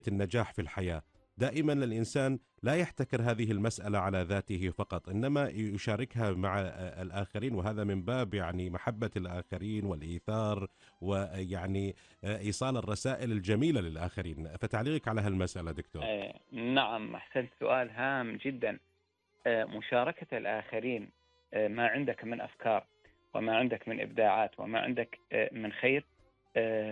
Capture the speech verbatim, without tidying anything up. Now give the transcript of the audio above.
النجاح في الحياة. دائما الإنسان لا يحتكر هذه المسألة على ذاته فقط، إنما يشاركها مع آه، الآخرين، وهذا من باب يعني محبة الآخرين والإيثار، ويعني آه، إيصال الرسائل الجميلة للآخرين. فتعليقك على هالمسألة دكتور؟ آه، نعم، أحسنت، سؤال هام جدا. آه، مشاركة الآخرين، آه، ما عندك من أفكار وما عندك من إبداعات وما عندك آه، من خير، آه،